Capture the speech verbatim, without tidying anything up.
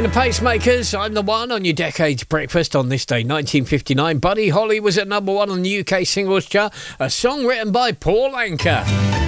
Playing the Pacemakers, I'm the One on your Decades Breakfast on this day, nineteen fifty-nine. Buddy Holly was at number one on the U K singles chart, a song written by Paul Anka.